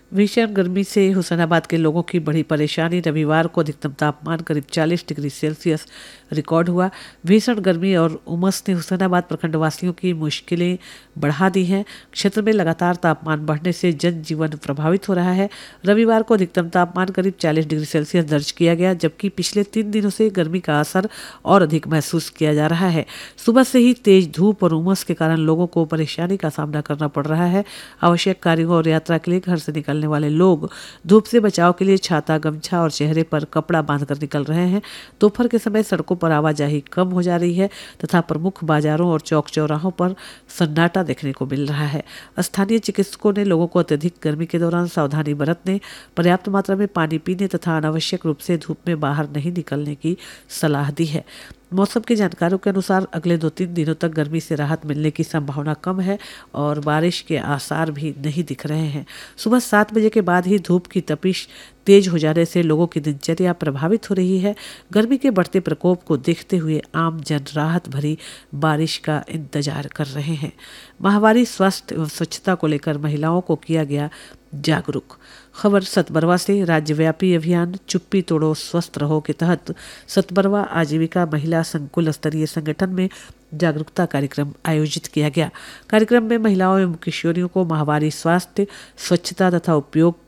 भीषण गर्मी से हुसैनाबाद के लोगों की बड़ी परेशानी। रविवार को अधिकतम तापमान करीब 40 डिग्री सेल्सियस रिकॉर्ड हुआ। भीषण गर्मी और उमस ने हुसैनाबाद प्रखंड वासियों की मुश्किलें बढ़ा दी हैं। क्षेत्र में लगातार तापमान बढ़ने से जनजीवन प्रभावित हो रहा है। रविवार को अधिकतम तापमान करीब 40 डिग्री सेल्सियस दर्ज किया गया, जबकि पिछले 3 दिनों से गर्मी का असर और अधिक महसूस किया जा रहा है। सुबह से ही तेज धूप और उमस के कारण लोगों को परेशानी का सामना करना पड़ रहा है। आवश्यक कार्यों और यात्रा के लिए घर से निकलने वाले लोग धूप से बचाव के लिए छाता, गमछा और चेहरे पर कपड़ा बांधकर निकल रहे हैं। दोपहर के समय सड़कों पर आवाजाही कम हो जा रही है तथा प्रमुख बाजारों और चौक चौराहों पर सन्नाटा देखने को मिल रहा है। स्थानीय चिकित्सकों ने लोगों को अत्यधिक गर्मी के दौरान सावधानी बरतने, पर्याप्त मात्रा में पानी पीने तथा अनावश्यक रूप से धूप में बाहर नहीं निकलने की सलाह दी है। मौसम के जानकारों के अनुसार अगले 2-3 दिनों तक गर्मी से राहत मिलने की संभावना कम है और बारिश के आसार भी नहीं दिख रहे हैं। सुबह 7 बजे के बाद ही धूप की तपिश तेज हो जाने से लोगों की दिनचर्या प्रभावित हो रही है। गर्मी के बढ़ते प्रकोप को देखते हुए आम जन राहत भरी बारिश का इंतजार कर रहे हैं। माहवारी स्वास्थ्य एवं स्वच्छता को लेकर महिलाओं को किया गया जागरूक। खबर सतबरवा से। राज्यव्यापी अभियान चुप्पी तोड़ो स्वस्थ रहो के तहत सतबरवा आजीविका महिला संकुल स्तरीय संगठन में जागरूकता कार्यक्रम आयोजित किया गया। कार्यक्रम में महिलाओं एवं किशोरियों को माहवारी स्वास्थ्य, स्वच्छता तथा उपयोग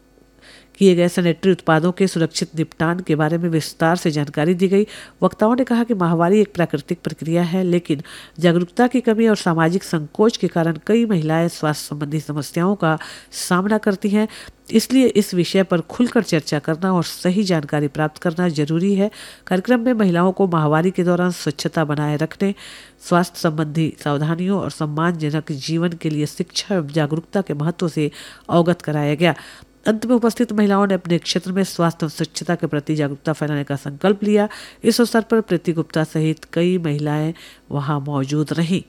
किए गए सैनिटरी उत्पादों के सुरक्षित निपटान के बारे में विस्तार से जानकारी दी गई। वक्ताओं ने कहा कि माहवारी एक प्राकृतिक प्रक्रिया है, लेकिन जागरूकता की कमी और सामाजिक संकोच के कारण कई महिलाएं स्वास्थ्य संबंधी समस्याओं का सामना करती हैं। इसलिए इस विषय पर खुलकर चर्चा करना और सही जानकारी प्राप्त करना जरूरी है। कार्यक्रम में महिलाओं को माहवारी के दौरान स्वच्छता बनाए रखने, स्वास्थ्य संबंधी सावधानियों और सम्मानजनक जीवन के लिए शिक्षा एवं जागरूकता के महत्व से अवगत कराया गया। अंत में उपस्थित महिलाओं ने अपने क्षेत्र में स्वास्थ्य और स्वच्छता के प्रति जागरूकता फैलाने का संकल्प लिया। इस अवसर पर प्रीति गुप्ता सहित कई महिलाएं वहां मौजूद रहीं।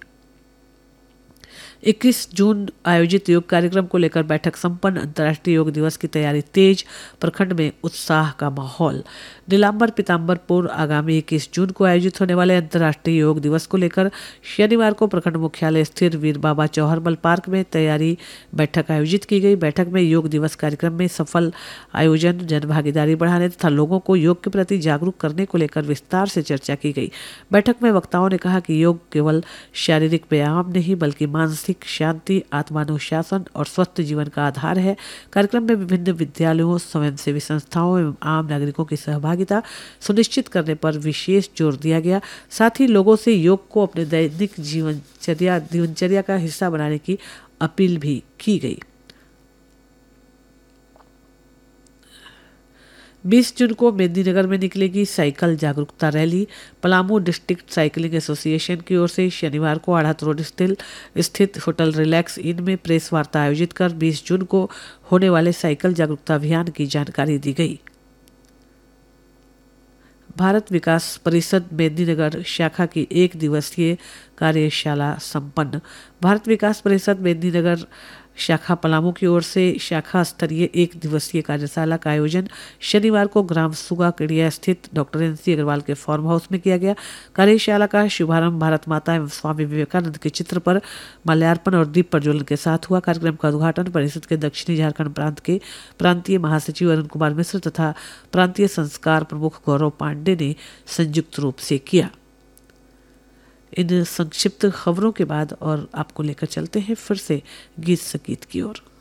21 जून आयोजित योग कार्यक्रम को लेकर बैठक संपन्न। अंतर्राष्ट्रीय योग दिवस की तैयारी तेज, प्रखंड में उत्साह का माहौल। नीलांबर पीताम्बरपुर आगामी 21 जून को आयोजित होने वाले अंतर्राष्ट्रीय योग दिवस को लेकर शनिवार को प्रखंड मुख्यालय स्थित वीर बाबा चौहरमल पार्क में तैयारी बैठक आयोजित की गई। बैठक में योग दिवस कार्यक्रम में सफल आयोजन, जन भागीदारी बढ़ाने तथा लोगों को योग के प्रति जागरूक करने को लेकर विस्तार से चर्चा की गई। बैठक में वक्ताओं ने कहा कि योग केवल शारीरिक व्यायाम नहीं बल्कि मानसिक शांति, आत्मानुशासन और स्वस्थ जीवन का आधार है। कार्यक्रम में विभिन्न विद्यालयों, स्वयंसेवी संस्थाओं एवं आम नागरिकों की सहभागिता सुनिश्चित करने पर विशेष जोर दिया गया। साथ ही लोगों से योग को अपने दैनिक दिनचर्या का हिस्सा बनाने की अपील भी की गई। 20 जून को मेदिनीनगर में निकलेगी साइकिल जागरूकता rally. Palamu district cycling association की ओर से शनिवार को आढ़त रोड स्थित होटल रिलैक्स इन में प्रेस वार्ता आयोजित कर 20 जून को होने वाले साइकिल जागरूकता अभियान की जानकारी दी गई। भारत विकास परिषद मेदिनीनगर शाखा की 1 दिवसीय कार्यशाला संपन्न। भारत विकास परिषद मेदिनीनगर शाखा पलामू की ओर से शाखा स्तरीय 1 दिवसीय कार्यशाला का आयोजन शनिवार को ग्राम सुगा केड़िया स्थित डॉक्टर NC अग्रवाल के फार्म हाउस में किया गया। कार्यशाला का शुभारंभ भारत माता एवं स्वामी विवेकानंद के चित्र पर माल्यार्पण और दीप प्रज्वलन के साथ हुआ। कार्यक्रम का उद्घाटन परिषद के दक्षिणी झारखंड प्रांत के प्रांतीय महासचिव अरुण कुमार मिश्र तथा प्रांतीय संस्कार प्रमुख गौरव पांडे ने संयुक्त रूप से किया। इन संक्षिप्त खबरों के बाद और आपको लेकर चलते हैं फिर से गीत संगीत की ओर।